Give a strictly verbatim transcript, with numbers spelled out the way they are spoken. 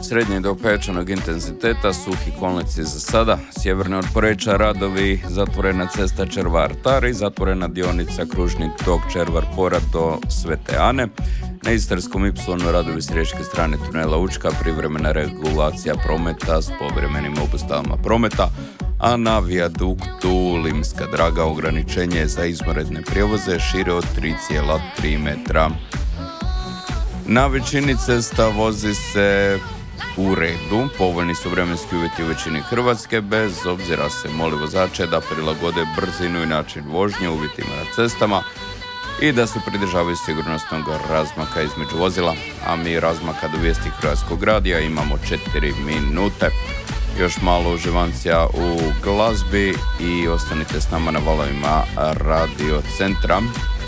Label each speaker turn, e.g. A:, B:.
A: Srednji do pojačanog intenziteta, suhi kolnici za sada, sjeverno od Poreča radovi, zatvorena cesta Červar-Tar i zatvorena dionica kružni tok Červar-Porat do Svete Ane. Na Istarskom Ipsilonu radovi s riječke strane tunela Učka, privremena regulacija prometa s povremenim obustavama prometa, a na vijaduktu Limska Draga ograničenje za izvanredne prijevoze šire od tri zarez tri metra. Na većini cesta vozi se u redu, povoljni su vremenski uvjeti u većini Hrvatske, bez obzira se moli vozače da prilagode brzinu i način vožnje uvjetima na cestama i da se pridržavaju sigurnosnog razmaka između vozila, a mi razmaka do vijesti Hrvatskog radija imamo četiri minute. Još malo uživancija u glazbi i ostanite s nama na valovima Radio Centra.